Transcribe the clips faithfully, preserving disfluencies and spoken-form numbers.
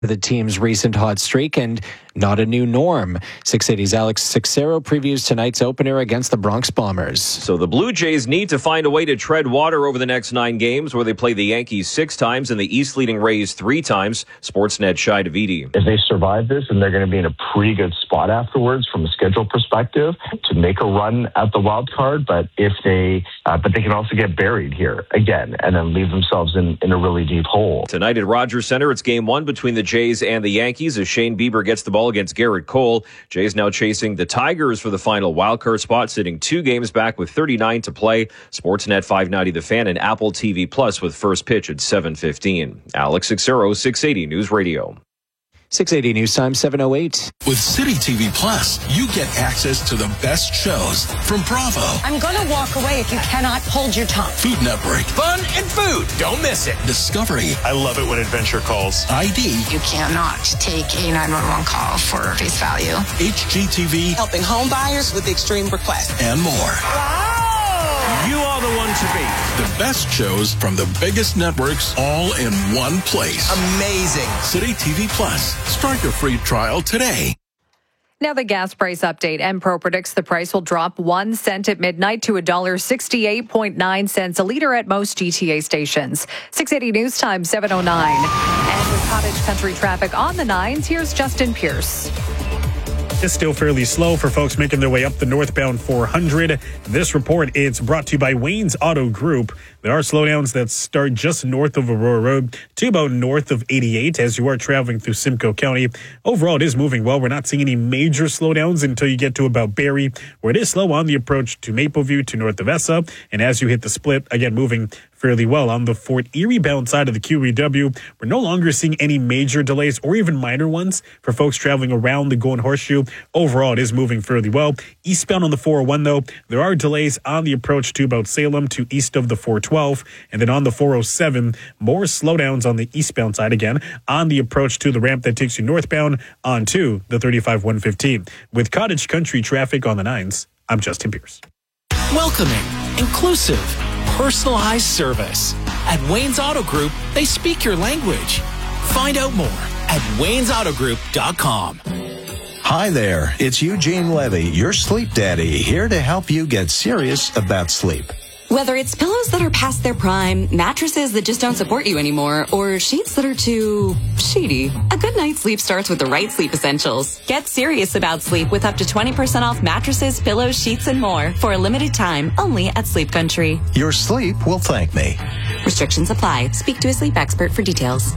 The team's recent hot streak and not a new norm. six eighty's Alex Sixero previews tonight's opener against the Bronx Bombers. So the Blue Jays need to find a way to tread water over the next nine games, where they play the Yankees six times and the East leading Rays three times. Sportsnet Shai Davidi. If they survive this, and they're going to be in a pretty good spot afterwards from a schedule perspective to make a run at the wild card. But if they, uh, but they can also get buried here again and then leave themselves in, in a really deep hole. Tonight at Rogers Center, it's game one between the Jays and the Yankees as Shane Bieber gets the ball against Garrett Cole. Jays now chasing the Tigers for the final wildcard spot, sitting two games back with thirty-nine to play. Sportsnet five ninety The Fan and Apple T V Plus with first pitch at seven fifteen. Alex Sixero, six eighty News Radio. six eighty News Time, seven oh eight. With City T V Plus, you get access to the best shows from Bravo. I'm going to walk away if you cannot hold your tongue. Food Network. Fun and food. Don't miss it. Discovery. I love it when Adventure calls. I D. You cannot take a nine one one call for face value. H G T V. Helping home buyers with extreme requests. And more. Wow! You are the one to beat. The best shows from the biggest networks all in one place. Amazing. City T V Plus. Start your free trial today. Now the gas price update. Enpro predicts the price will drop one cent at midnight to one dollar sixty-eight point nine cents a liter at most G T A stations. six eighty News Time, seven oh nine. And with Cottage Country traffic on the nines, here's Justin Pierce. It's still fairly slow for folks making their way up the northbound four hundred. This report is brought to you by Wayne's Auto Group. There are slowdowns that start just north of Aurora Road to about north of eighty-eight as you are traveling through Simcoe County. Overall, it is moving well. We're not seeing any major slowdowns until you get to about Barrie, where it is slow on the approach to Mapleview to north of Essa. And as you hit the split, again, moving fairly well. On the Fort Erie bound side of the Q E W, we're no longer seeing any major delays or even minor ones for folks traveling around the Golden Horseshoe. Overall, it is moving fairly well. Eastbound on the four oh one, though, there are delays on the approach to about Salem to east of the four twelve. And then on the four oh seven, more slowdowns on the eastbound side again on the approach to the ramp that takes you northbound onto the thirty-five one fifteen. With Cottage Country traffic on the nines, I'm Justin Pierce. Welcoming, inclusive, personalized service. At Wayne's Auto Group, they speak your language. Find out more at waynes auto group dot com. Hi there, it's Eugene Levy, your sleep daddy, here to help you get serious about sleep. Whether it's pillows that are past their prime, mattresses that just don't support you anymore, or sheets that are too sheety, a good night's sleep starts with the right sleep essentials. Get serious about sleep with up to twenty percent off mattresses, pillows, sheets, and more for a limited time only at Sleep Country. Your sleep will thank me. Restrictions apply. Speak to a sleep expert for details.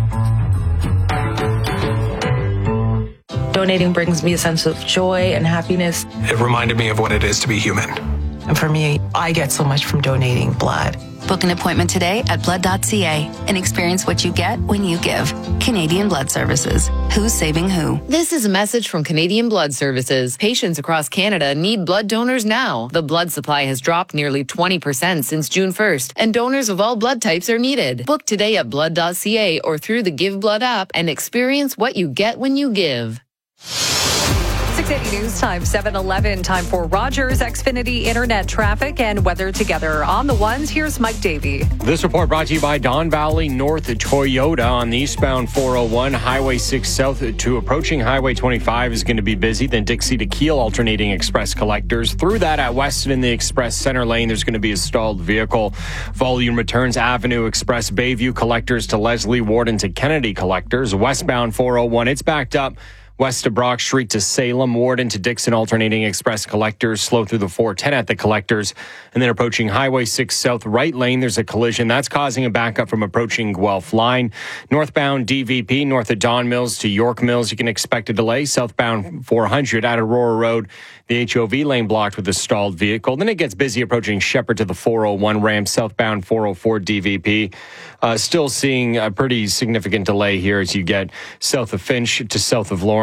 Donating brings me a sense of joy and happiness. It reminded me of what it is to be human. And for me, I get so much from donating blood. Book an appointment today at blood dot c a and experience what you get when you give. Canadian Blood Services. Who's saving who? This is a message from Canadian Blood Services. Patients across Canada need blood donors now. The blood supply has dropped nearly twenty percent since June first, and donors of all blood types are needed. Book today at blood dot c a or through the Give Blood app and experience what you get when you give. six eighty News Time, seven eleven. Time for Rogers Xfinity Internet traffic and weather together. On the ones, here's Mike Davey. This report brought to you by Don Valley North Toyota on the eastbound four oh one, Highway six south to approaching Highway twenty-five is going to be busy. Then Dixie to Kiel alternating express collectors. Through that at Weston in the express center lane, there's going to be a stalled vehicle. Volume returns Avenue Express Bayview collectors to Leslie Warden to Kennedy collectors. Westbound four oh one, it's backed up. West of Brock Street to Salem, Warden to Dixon alternating express collectors, slow through the four ten at the collectors, and then approaching Highway six south right lane, there's a collision. That's causing a backup from approaching Guelph line. Northbound D V P, north of Don Mills to York Mills, you can expect a delay. Southbound four hundred at Aurora Road, the H O V lane blocked with a stalled vehicle. Then it gets busy approaching Shepherd to the four oh one ramp, southbound four oh four D V P. Uh, still seeing a pretty significant delay here as you get south of Finch to south of Lawrence.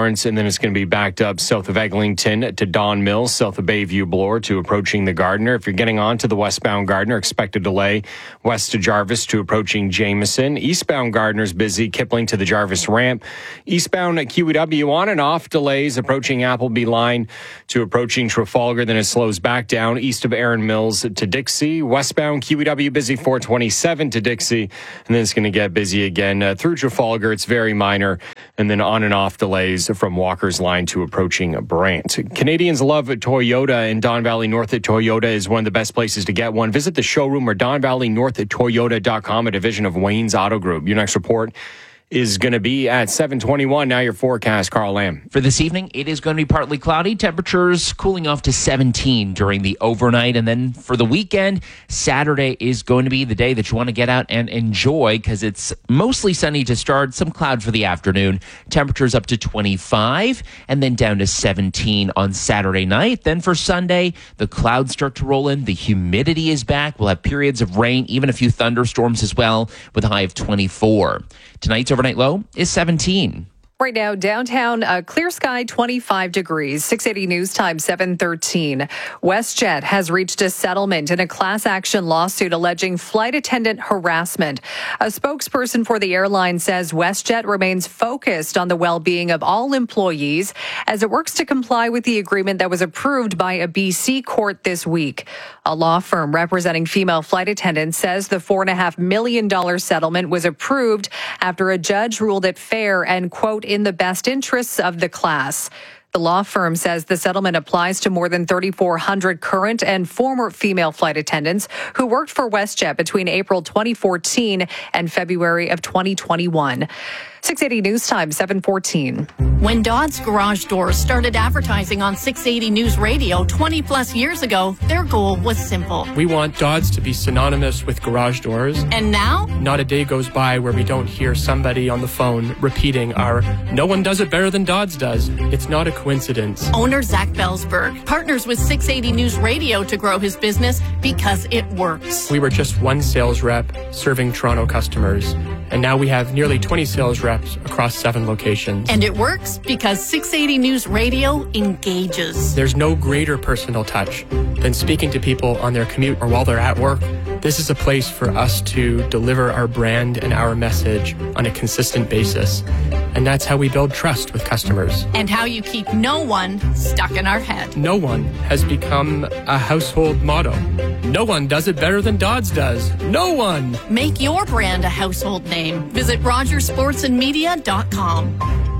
Lawrence, and then it's going to be backed up south of Eglinton to Don Mills, south of Bayview Bloor to approaching the Gardiner. If you're getting on to the westbound Gardiner, expect a delay west to Jarvis to approaching Jameson. Eastbound Gardiner's busy, Kipling to the Jarvis ramp. Eastbound at Q E W on and off delays approaching Appleby line to approaching Trafalgar, then it slows back down east of Erin Mills to Dixie. Westbound Q E W busy four twenty-seven to Dixie, and then it's going to get busy again uh, through Trafalgar. It's very minor, and then on and off delays from Walker's line to approaching Brant. Canadians love Toyota, and Don Valley North at Toyota is one of the best places to get one. Visit the showroom or don valley north at toyota dot com, a division of Wayne's Auto Group. Your next report is going to be at seven twenty-one. Now your forecast, Carl Lamb. For this evening, it is going to be partly cloudy. Temperatures cooling off to seventeen during the overnight. And then for the weekend, Saturday is going to be the day that you want to get out and enjoy because it's mostly sunny to start, some cloud for the afternoon. Temperatures up to twenty-five and then down to seventeen on Saturday night. Then for Sunday, the clouds start to roll in. The humidity is back. We'll have periods of rain, even a few thunderstorms as well, with a high of twenty-four. Tonight's overnight low is seventeen. Right now, downtown, uh, clear sky, twenty-five degrees. six eighty News Time, seven thirteen. WestJet has reached a settlement in a class action lawsuit alleging flight attendant harassment. A spokesperson for the airline says WestJet remains focused on the well-being of all employees as it works to comply with the agreement that was approved by a B C court this week. A law firm representing female flight attendants says the four point five million dollars settlement was approved after a judge ruled it fair and, quote, in the best interests of the class. The law firm says the settlement applies to more than thirty-four hundred current and former female flight attendants who worked for WestJet between April twenty fourteen and February of twenty twenty-one. six eighty News Time, seven fourteen. When Dodd's Garage Doors started advertising on six eighty News Radio twenty plus years ago, their goal was simple. We want Dodd's to be synonymous with garage doors. And now? Not a day goes by where we don't hear somebody on the phone repeating our "no one does it better than Dodd's does." It's not a coincidence. Owner Zach Belsberg partners with six eighty News Radio to grow his business because it works. We were just one sales rep serving Toronto customers, and now we have nearly twenty sales reps across seven locations. And it works because six eighty News Radio engages. There's no greater personal touch than speaking to people on their commute or while they're at work. This is a place for us to deliver our brand and our message on a consistent basis. And that's how we build trust with customers. And how you keep no one stuck in our head. No one has become a household motto. No one does it better than Dodd's does. No one! Make your brand a household name. Visit rogers sports and media dot com.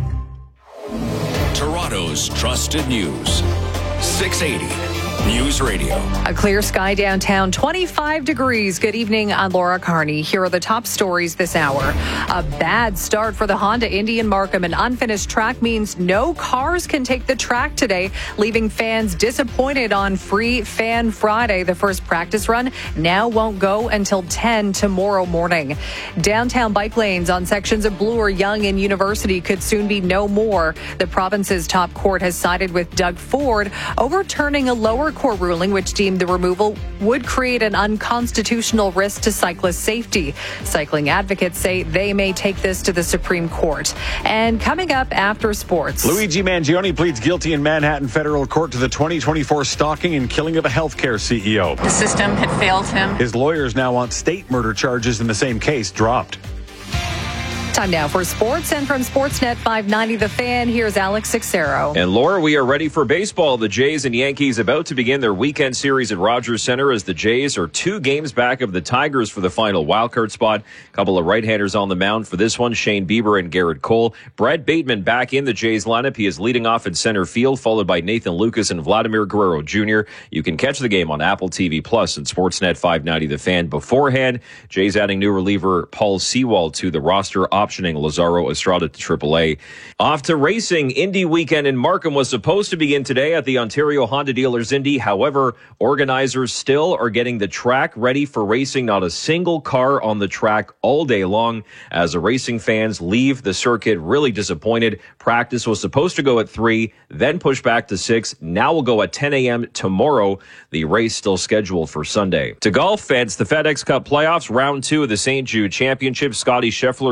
Toronto's trusted news. six eighty News Radio. A clear sky downtown, twenty-five degrees. Good evening, I'm Laura Carney. Here are the top stories this hour. A bad start for the Honda Indy in Markham. An unfinished track means no cars can take the track today, leaving fans disappointed on Free Fan Friday. The first practice run now won't go until ten tomorrow morning. Downtown bike lanes on sections of Bloor, Yonge, and University could soon be no more. The province's top court has sided with Doug Ford, overturning a lower court ruling which deemed the removal would create an unconstitutional risk to cyclist safety. Cycling advocates say they may take this to the Supreme Court. And coming up after sports, Luigi Mangione pleads guilty in Manhattan federal court to the twenty twenty-four stalking and killing of a healthcare C E O. The system had failed him. His lawyers now want state murder charges in the same case dropped. Time now for sports, and from Sportsnet five ninety The Fan, here's Alex Sixero. And Laura, we are ready for baseball. The Jays and Yankees about to begin their weekend series at Rogers Center as the Jays are two games back of the Tigers for the final wildcard spot. A couple of right-handers on the mound for this one, Shane Bieber and Garrett Cole. Brett Bateman back in the Jays lineup. He is leading off in center field, followed by Nathan Lucas and Vladimir Guerrero Junior You can catch the game on Apple T V Plus and Sportsnet five ninety The Fan beforehand. Jays adding new reliever Paul Sewald to the roster, optioning Lazaro Estrada to triple A. Off to racing. Indy weekend in Markham was supposed to begin today at the Ontario Honda Dealers Indy. However, organizers still are getting the track ready for racing. Not a single car on the track all day long as the racing fans leave the circuit really disappointed. Practice was supposed to go at three, then push back to six. Now will go at ten a.m. tomorrow. The race still scheduled for Sunday. To golf fans, the FedEx Cup playoffs, round two of the Saint Jude Championship. Scotty Scheffler goes nine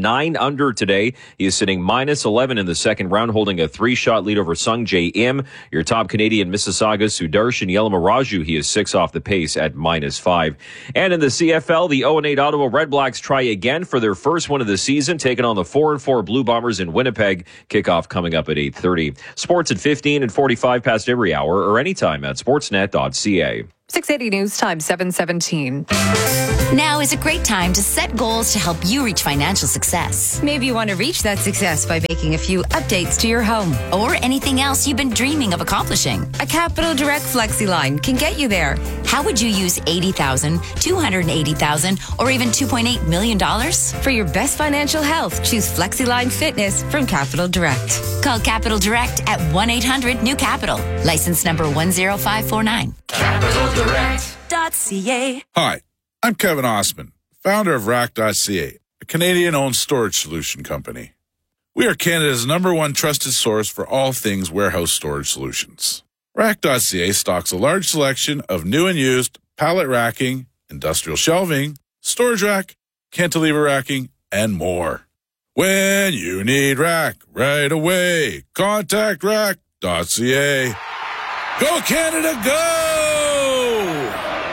nine under today. He is sitting minus eleven in the second round, holding a three-shot lead over Sung Jae Im. Your top Canadian, Mississauga Sudarshan Yelamaraju, he is six off the pace at minus five. And in the C F L, the oh and eight Ottawa Redblacks try again for their first win of the season, taking on the four and four Blue Bombers in Winnipeg. Kickoff coming up at eight thirty. Sports at fifteen and forty-five past every hour or anytime at sportsnet dot c a. six eighty News Time, seven seventeen. Now is a great time to set goals to help you reach financial success. Maybe you want to reach that success by making a few updates to your home. Or anything else you've been dreaming of accomplishing. A Capital Direct Flexi line can get you there. How would you use eighty thousand dollars, two hundred eighty thousand dollars, or even two point eight million dollars? For your best financial health, choose FlexiLine Fitness from Capital Direct. Call Capital Direct at one eight hundred new capital. License number one zero five four nine. Capital Direct dot c a. Hi, I'm Kevin Osman, founder of Rack dot c a, a Canadian-owned storage solution company. We are Canada's number one trusted source for all things warehouse storage solutions. Rack dot c a stocks a large selection of new and used pallet racking, industrial shelving, storage rack, cantilever racking, and more. When you need rack right away, contact Rack dot c a. Go Canada, go!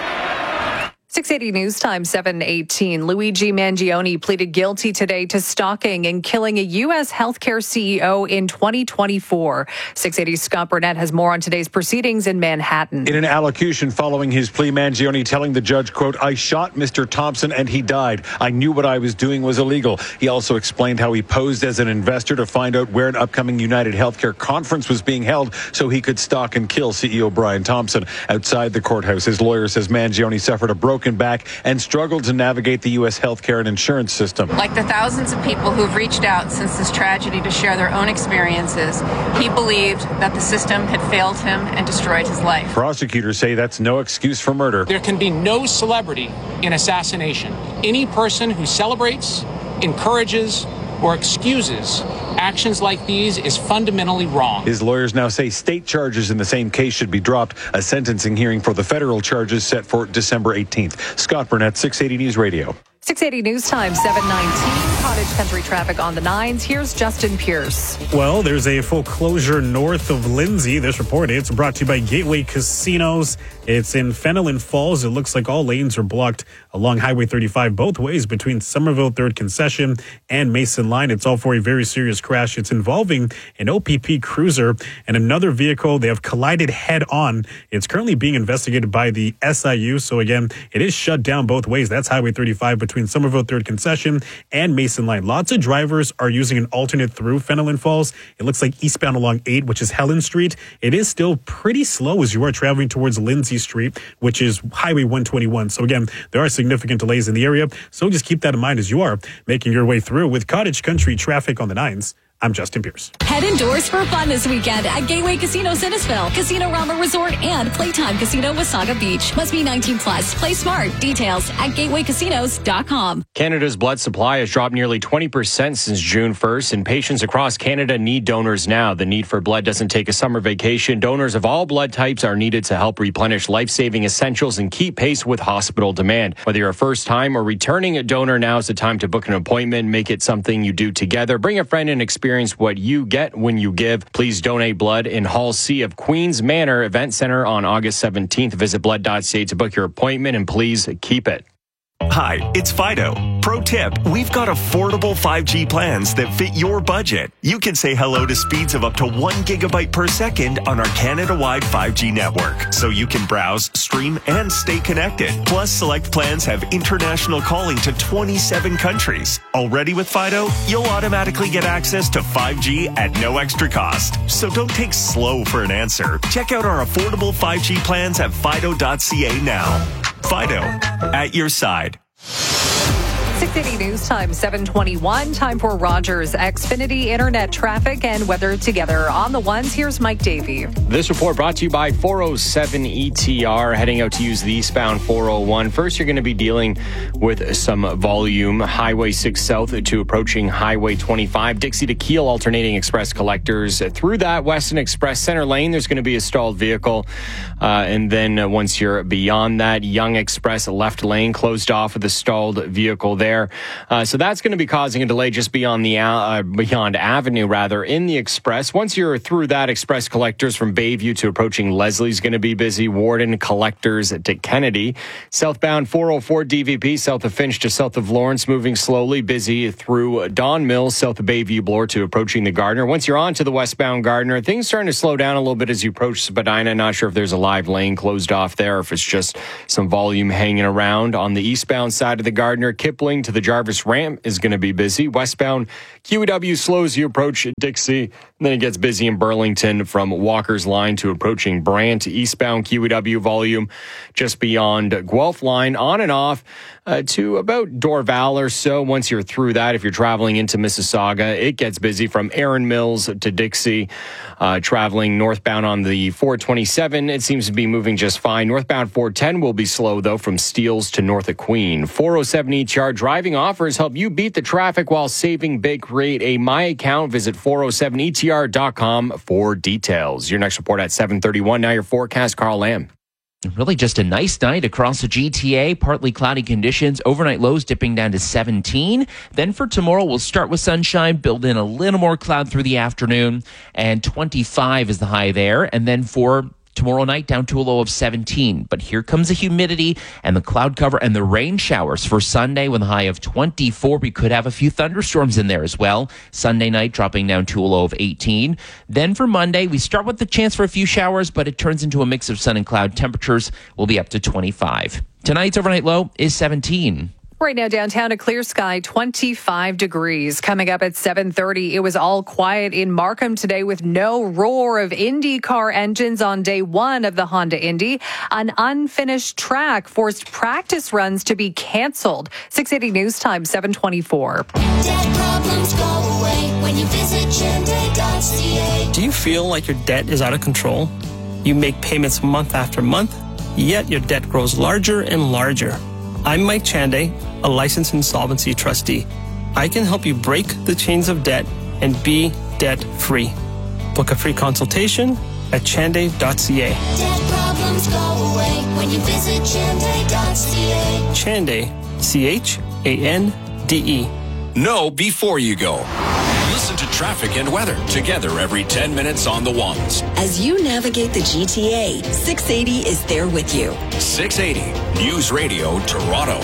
six eighty News Time, seven eighteen. Luigi Mangione pleaded guilty today to stalking and killing a U S healthcare C E O in twenty twenty-four. six eighty's Scott Burnett has more on today's proceedings in Manhattan. In an allocution following his plea, Mangione telling the judge, quote, "I shot Mister Thompson and he died. I knew what I was doing was illegal." He also explained how he posed as an investor to find out where an upcoming United Healthcare conference was being held so he could stalk and kill C E O Brian Thompson. Outside the courthouse, his lawyer says Mangione suffered a broken back and struggled to navigate the U S healthcare and insurance system. Like the thousands of people who've reached out since this tragedy to share their own experiences, he believed that the system had failed him and destroyed his life. Prosecutors say that's no excuse for murder. There can be no celebrity in assassination. Any person who celebrates, encourages, or excuses actions like these is fundamentally wrong. His lawyers now say state charges in the same case should be dropped. A sentencing hearing for the federal charges set for December eighteenth. Scott Burnett, six eighty News Radio. six eighty News Time, seven nineteen. Cottage Country traffic on the nines. Here's Justin Pierce. Well, there's a full closure north of Lindsay. This report, it's brought to you by Gateway Casinos. It's in Fenelon Falls. It looks like all lanes are blocked along Highway thirty-five both ways between Somerville third Concession and Mason Line. It's all for a very serious crash. It's involving an O P P cruiser and another vehicle. They have collided head on. It's currently being investigated by the S I U. So again, it is shut down both ways. That's Highway thirty-five between Somerville third Concession and Mason Line. Lots of drivers are using an alternate through Fenelon Falls. It looks like eastbound along eight, which is Helen Street. It is still pretty slow as you are traveling towards Lindsay Street, which is Highway one twenty-one. So again, there are significant delays in the area. So just keep that in mind as you are making your way through. With Cottage Country traffic on the nines, I'm Justin Pierce. Head indoors for fun this weekend at Gateway Casino Innisfil, Casino Rama Resort, and Playtime Casino Wasaga Beach. Must be nineteen plus. Play smart. Details at gateway casinos dot com. Canada's blood supply has dropped nearly twenty percent since June first, and patients across Canada need donors now. The need for blood doesn't take a summer vacation. Donors of all blood types are needed to help replenish life-saving essentials and keep pace with hospital demand. Whether you're a first-time or returning a donor, now is the time to book an appointment. Make it something you do together. Bring a friend and experience what you get when you give. Please donate blood in Hall C of Queens Manor Event Center on August seventeenth. Visit blood dot c a to book your appointment, and please keep it. Hi, it's Fido. Pro tip, we've got affordable five G plans that fit your budget. You can say hello to speeds of up to one gigabyte per second on our Canada-wide five G network, so you can browse, stream, and stay connected. Plus, select plans have international calling to twenty-seven countries. Already with Fido, you'll automatically get access to five G at no extra cost. So don't take slow for an answer. Check out our affordable five G plans at fido dot c a now. Fido, at your side. six eighty News Time, seven twenty-one. Time for Rogers Xfinity Internet traffic and weather together. On the ones, here's Mike Davey. This report brought to you by four oh seven E T R. Heading out to use the eastbound four oh one. First, you're going to be dealing with some volume. Highway six South to approaching Highway twenty-five. Dixie to Kiel alternating express collectors. Through that Weston Express center lane, there's going to be a stalled vehicle. Uh, and then uh, once you're beyond that, Young Express left lane closed off with a stalled vehicle there. there. Uh, so that's going to be causing a delay just beyond the uh, beyond Avenue, rather, in the Express. Once you're through that, Express Collectors from Bayview to approaching Leslie's going to be busy. Warden Collectors to Kennedy. Southbound four oh four D V P, south of Finch to south of Lawrence, moving slowly, busy through Don Mills, south of Bayview Bloor to approaching the Gardner. Once you're on to the westbound Gardner, things starting to slow down a little bit as you approach Spadina. Not sure if there's a live lane closed off there, or if it's just some volume hanging around. On the eastbound side of the Gardner, Kipling to the Jarvis Ramp is going to be busy. Westbound Q E W slows you approach Dixie. And then it gets busy in Burlington from Walker's Line to approaching Brant. Eastbound Q E W volume just beyond Guelph Line, on and off uh, to about Dorval or so. Once you're through that, if you're traveling into Mississauga, it gets busy from Erin Mills to Dixie. Uh, traveling northbound on the four twenty-seven, it seems to be moving just fine. Northbound four ten will be slow, though, from Steeles to north of Queen. four oh seven E T R driving offers help you beat the traffic while saving big. Create a My Account. Visit four oh seven E T R dot com for details. Your next report at seven thirty-one. Now your forecast, Carl Lamb. Really just a nice night across the G T A. Partly cloudy conditions. Overnight lows dipping down to seventeen. Then for tomorrow, we'll start with sunshine, build in a little more cloud through the afternoon, and twenty-five is the high there. And then for tomorrow night, down to a low of seventeen. But here comes the humidity and the cloud cover and the rain showers for Sunday with a high of twenty-four. We could have a few thunderstorms in there as well. Sunday night dropping down to a low of eighteen. Then for Monday, we start with the chance for a few showers, but it turns into a mix of sun and cloud. Temperatures will be up to twenty-five. Tonight's overnight low is seventeen. Right now, downtown, a clear sky, twenty-five degrees. Coming up at seven thirty, it was all quiet in Markham today with no roar of IndyCar engines on day one of the Honda Indy. An unfinished track forced practice runs to be canceled. six eighty News Time, seven twenty-four. Debt problems go away when you visit Chande dot C A. Do you feel like your debt is out of control? You make payments month after month, yet your debt grows larger and larger. I'm Mike Chande, a licensed insolvency trustee. I can help you break the chains of debt and be debt-free. Book a free consultation at Chande dot C A. Debt problems go away when you visit Chande dot C A. Chande, C H A N D E. Know before you go. Listen to traffic and weather together every ten minutes on the ones. As you navigate the G T A, six eighty is there with you. six eighty News Radio Toronto.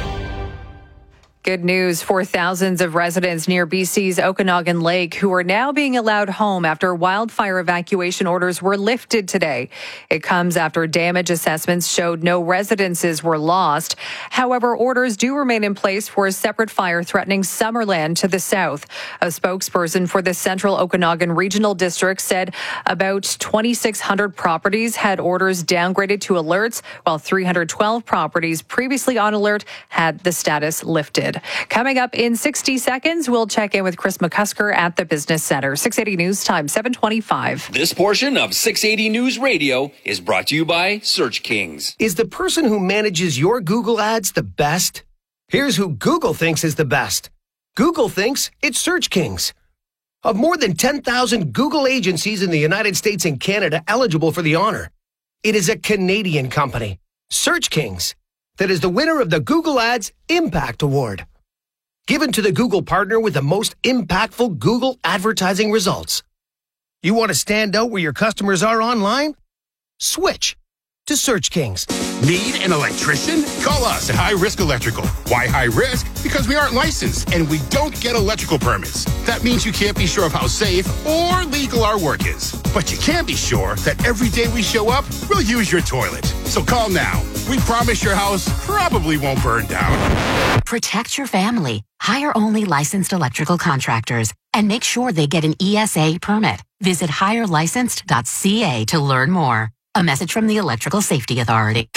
Good news for thousands of residents near B C's Okanagan Lake who are now being allowed home after wildfire evacuation orders were lifted today. It comes after damage assessments showed no residences were lost. However, orders do remain in place for a separate fire threatening Summerland to the south. A spokesperson for the Central Okanagan Regional District said about twenty-six hundred properties had orders downgraded to alerts, while three hundred twelve properties previously on alert had the status lifted. Coming up in sixty seconds, we'll check in with Chris McCusker at the Business Center. six eighty News Time, seven twenty-five. This portion of six eighty News Radio is brought to you by Search Kings. Is the person who manages your Google ads the best? Here's who Google thinks is the best. Google thinks it's Search Kings. Of more than ten thousand Google agencies in the United States and Canada eligible for the honor, it is a Canadian company, Search Kings, that is the winner of the Google Ads Impact Award, given to the Google partner with the most impactful Google advertising results. You want to stand out where your customers are online? Switch to Search Kings. Need an electrician? Call us at High Risk Electrical. Why high risk? Because we aren't licensed and we don't get electrical permits. That means you can't be sure of how safe or legal our work is. But you can be sure that every day we show up, we'll use your toilet. So call now. We promise your house probably won't burn down. Protect your family. Hire only licensed electrical contractors and make sure they get an E S A permit. Visit hire licensed dot C A to learn more. A message from the Electrical Safety Authority.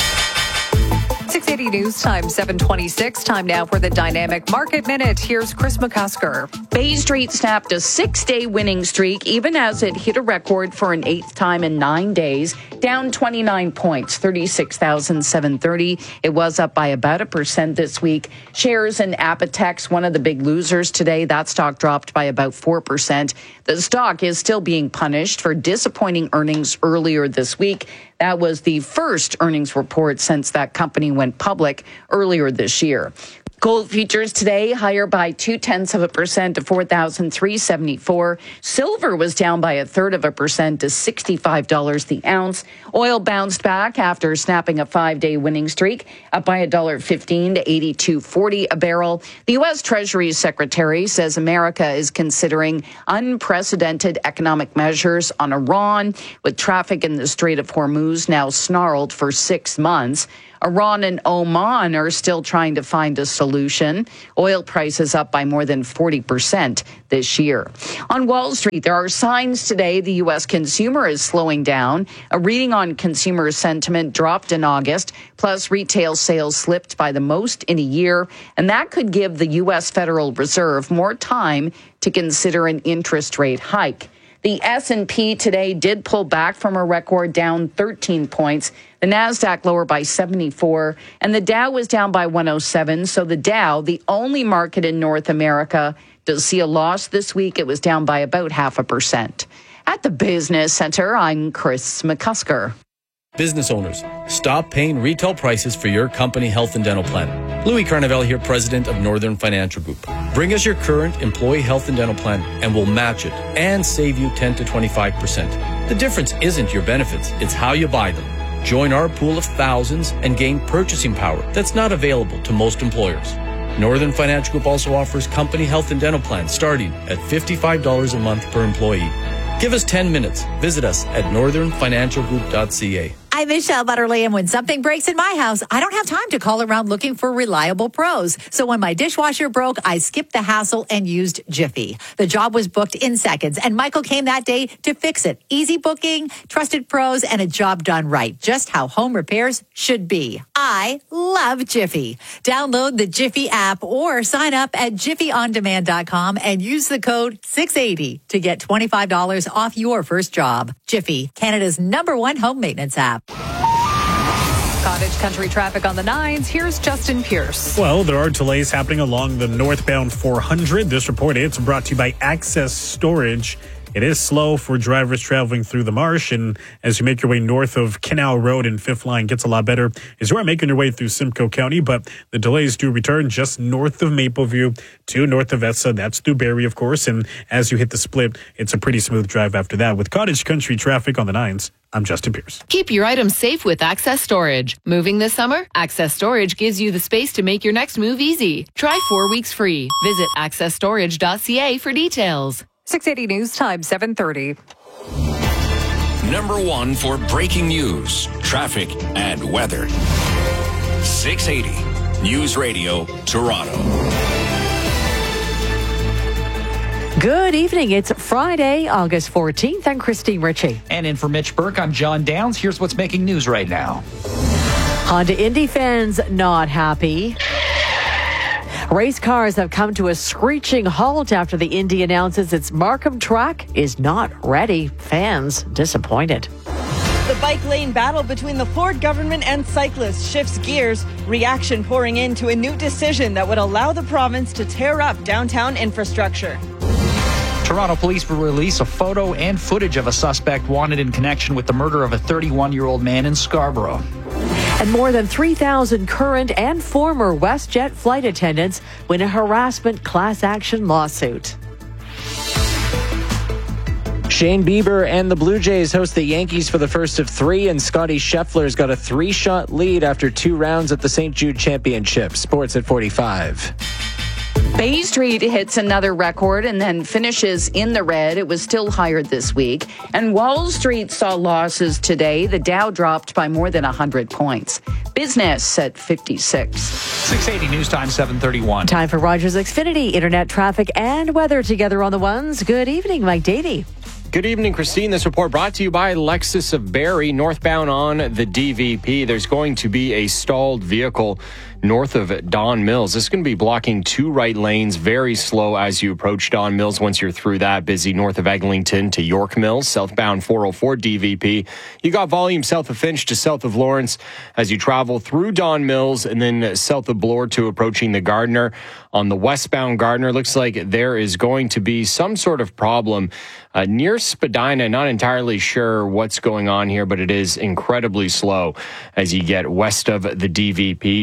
six eighty News Time, seven twenty-six. Time now for the Dynamic Market Minute. Here's Chris McCusker. Bay Street snapped a six-day winning streak, even as it hit a record for an eighth time in nine days, down twenty-nine points, thirty-six thousand seven hundred thirty. It was up by about a percent this week. Shares in Apotex, one of the big losers today, that stock dropped by about four percent. The stock is still being punished for disappointing earnings earlier this week. That was the first earnings report since that company went public earlier this year. Gold futures today higher by two tenths of a percent to four thousand three hundred seventy-four dollars. Silver was down by a third of a percent to sixty-five dollars the ounce. Oil bounced back after snapping a five-day winning streak, up by one dollar fifteen to eighty-two forty a barrel. The U S. Treasury Secretary says America is considering unprecedented economic measures on Iran, with traffic in the Strait of Hormuz now snarled for six months. Iran and Oman are still trying to find a solution. Oil prices up by more than forty percent this year. On Wall Street, there are signs today the U S consumer is slowing down. A reading on consumer sentiment dropped in August, plus retail sales slipped by the most in a year, and that could give the U S. Federal Reserve more time to consider an interest rate hike. The S and P today did pull back from a record, down thirteen points. The Nasdaq lower by seventy-four, and the Dow was down by one oh seven. So the Dow, the only market in North America, does see a loss this week. It was down by about half a percent. At the Business Center, I'm Chris McCusker. Business owners, stop paying retail prices for your company health and dental plan. Louis Carnevale here, president of Northern Financial Group. Bring us your current employee health and dental plan and we'll match it and save you ten to twenty-five percent. The difference isn't your benefits, it's how you buy them. Join our pool of thousands and gain purchasing power that's not available to most employers. Northern Financial Group also offers company health and dental plans starting at fifty-five dollars a month per employee. Give us ten minutes. Visit us at northern financial group dot c a. I'm Michelle Butterly, and when something breaks in my house, I don't have time to call around looking for reliable pros. So when my dishwasher broke, I skipped the hassle and used Jiffy. The job was booked in seconds, and Michael came that day to fix it. Easy booking, trusted pros, and a job done right. Just how home repairs should be. I love Jiffy. Download the Jiffy app or sign up at jiffy on demand dot com and use the code six eighty to get twenty-five dollars off your first job. Jiffy, Canada's number one home maintenance app. Cottage country traffic on the nines. Here's Justin Pierce. Well, there are delays happening along the northbound four hundred. This report is brought to you by Access Storage. It is slow for drivers traveling through the marsh, and as you make your way north of Canal Road and Fifth Line, gets a lot better as you are making your way through Simcoe County, but the delays do return just north of Mapleview to north of Essa. That's through Barrie, of course, and as you hit the split, it's a pretty smooth drive after that. With Cottage Country traffic on the nines, I'm Justin Pierce. Keep your items safe with Access Storage. Moving this summer? Access Storage gives you the space to make your next move easy. Try four weeks free. Visit access storage dot c a for details. six eighty News Time, seven thirty. Number one for breaking news, traffic, and weather. six eighty News Radio, Toronto. Good evening. It's Friday, August fourteenth. I'm Christine Ritchie. And in for Mitch Burke, I'm John Downs. Here's what's making news right now. Honda Indy fans not happy. Race cars have come to a screeching halt after the Indy announces its Markham track is not ready. Fans disappointed. The bike lane battle between the Ford government and cyclists shifts gears, reaction pouring into a new decision that would allow the province to tear up downtown infrastructure. Toronto police will release a photo and footage of a suspect wanted in connection with the murder of a thirty-one-year-old man in Scarborough. And more than three thousand current and former WestJet flight attendants win a harassment class action lawsuit. Shane Bieber and the Blue Jays host the Yankees for the first of three, and Scotty Scheffler's got a three-shot lead after two rounds at the Saint Jude Championship. Sports at forty-five. Bay Street hits another record and then finishes in the red. It was still higher this week. And Wall Street saw losses today. The Dow dropped by more than one hundred points. Business at fifty-six. six eighty News Time, seven thirty-one. Time for Rogers Xfinity, internet traffic and weather together on the ones. Good evening, Mike Davey. Good evening, Christine. This report brought to you by Lexus of Barrie, northbound on the D V P. There's going to be a stalled vehicle north of Don Mills. This is going to be blocking two right lanes, very slow as you approach Don Mills. Once you're through that, busy north of Eglinton to York Mills, southbound four oh four D V P. You got volume south of Finch to south of Lawrence as you travel through Don Mills, and then south of Bloor to approaching the Gardiner. On the westbound Gardiner, looks like there is going to be some sort of problem uh, near Spadina. Not entirely sure what's going on here, but it is incredibly slow as you get west of the D V P to approach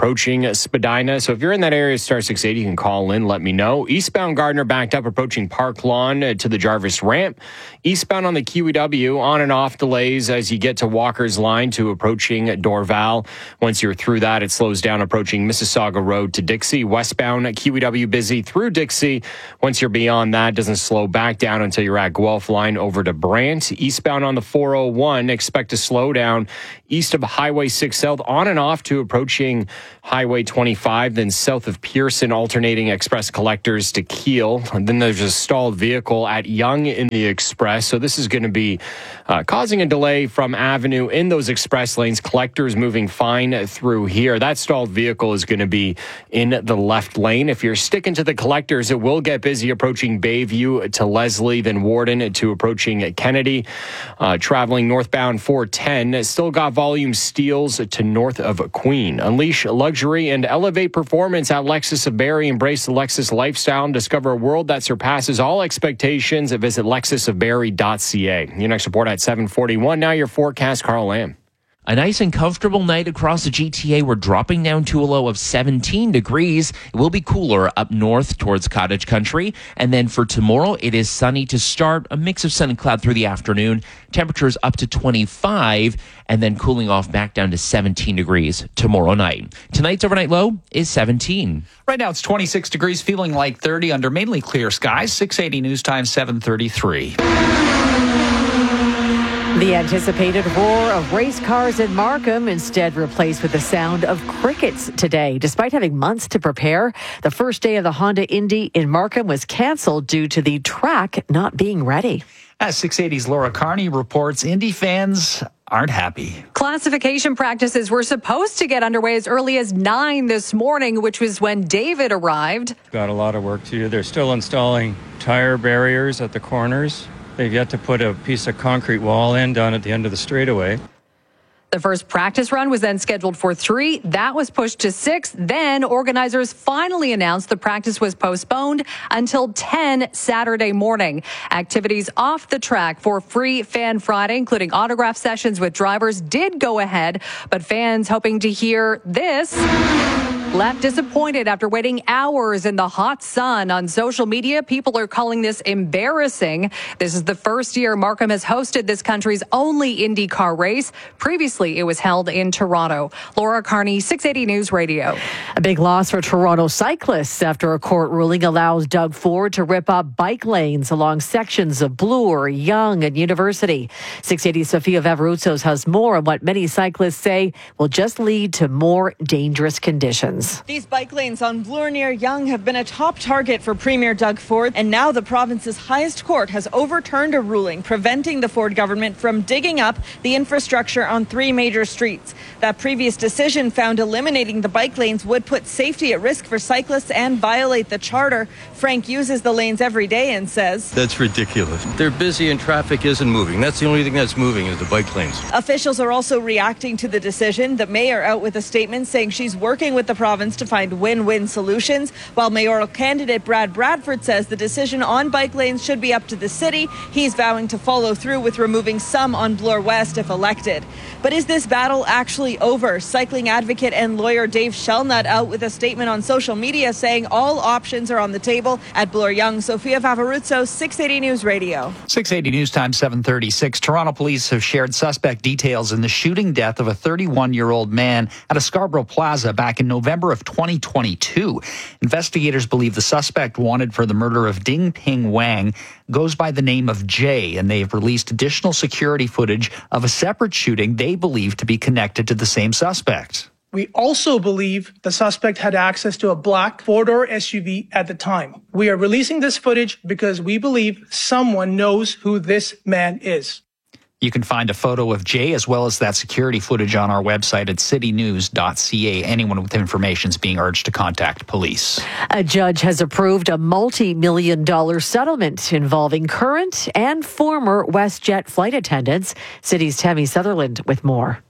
approaching Spadina. So if you're in that area, star six eighty, you can call in, let me know. Eastbound Gardner backed up approaching Park Lawn to the Jarvis ramp. Eastbound on the Kiwi W, on and off delays as you get to Walker's Line to approaching Dorval. Once you're through that, it slows down approaching Mississauga Road to Dixie. Westbound Kiwi W busy through Dixie. Once you're beyond that, doesn't slow back down until you're at Guelph Line over to Brant. Eastbound on the four oh one, expect to slow down east of Highway six South, on and off to approaching Highway twenty-five, then south of Pearson, alternating express collectors to Kiel. And then there's a stalled vehicle at Yonge in the express. So this is going to be uh, causing a delay from Avenue in those express lanes. Collectors moving fine through here. That stalled vehicle is going to be in the left lane. If you're sticking to the collectors, it will get busy approaching Bayview to Leslie, then Warden to approaching Kennedy. Uh, traveling northbound four ten, still got volume steals to north of Queen. Unleash luxury and elevate performance at Lexus of Barrie. Embrace the Lexus lifestyle and discover a world that surpasses all expectations. Visit lexus of barrie dot c a. Your next report at seven forty-one. Now your forecast, Carl Lamb. A nice and comfortable night across the G T A. We're dropping down to a low of seventeen degrees. It will be cooler up north towards Cottage Country. And then for tomorrow, it is sunny to start. A mix of sun and cloud through the afternoon. Temperatures up to twenty-five and then cooling off back down to seventeen degrees tomorrow night. Tonight's overnight low is seventeen. Right now it's twenty-six degrees, feeling like thirty under mainly clear skies. six eighty News Time, seven thirty-three. The anticipated roar of race cars in Markham instead replaced with the sound of crickets today. Despite having months to prepare, the first day of the Honda Indy in Markham was canceled due to the track not being ready. As six eighty's Laura Carney reports, Indy fans aren't happy. Classification practices were supposed to get underway as early as nine this morning, which was when David arrived. Got a lot of work to do. They're still installing tire barriers at the corners. They've yet to put a piece of concrete wall in down at the end of the straightaway. The first practice run was then scheduled for three. That was pushed to six. Then organizers finally announced the practice was postponed until ten Saturday morning. Activities off the track for Free Fan Friday, including autograph sessions with drivers, did go ahead. But fans hoping to hear this left disappointed after waiting hours in the hot sun. On social media, people are calling this embarrassing. This is the first year Markham has hosted this country's only IndyCar race. Previously, it was held in Toronto. Laura Carney, six eighty News Radio. A big loss for Toronto cyclists after a court ruling allows Doug Ford to rip up bike lanes along sections of Bloor, Yonge, and University. six eighty Sophia Vavaruzos has more on what many cyclists say will just lead to more dangerous conditions. These bike lanes on Bloor near Yonge have been a top target for Premier Doug Ford, and now the province's highest court has overturned a ruling preventing the Ford government from digging up the infrastructure on three major streets. That previous decision found eliminating the bike lanes would put safety at risk for cyclists and violate the charter. Frank uses the lanes every day and says, "That's ridiculous. They're busy and traffic isn't moving. That's the only thing that's moving is the bike lanes." Officials are also reacting to the decision. The mayor out with a statement saying she's working with the province to find win-win solutions, while mayoral candidate Brad Bradford says the decision on bike lanes should be up to the city. He's vowing to follow through with removing some on Bloor West if elected. But is this battle actually over? Cycling advocate and lawyer Dave Shellnut out with a statement on social media saying all options are on the table at Bloor Yonge. Sophia Vavaruzzo, six eighty News Radio. six eighty News Time, seven thirty-six. Toronto police have shared suspect details in the shooting death of a thirty-one-year-old man at a Scarborough Plaza back in November of twenty twenty-two. Investigators believe the suspect wanted for the murder of Ding Ping Wang goes by the name of Jay, and they've released additional security footage of a separate shooting they believe to be connected to the same suspect. We also believe the suspect had access to a black four-door S U V at the time. We are releasing this footage because we believe someone knows who this man is. You can find a photo of Jay as well as that security footage on our website at city news dot c a. Anyone with information is being urged to contact police. A judge has approved a multi-million dollar settlement involving current and former WestJet flight attendants. City's Tammy Sutherland with more.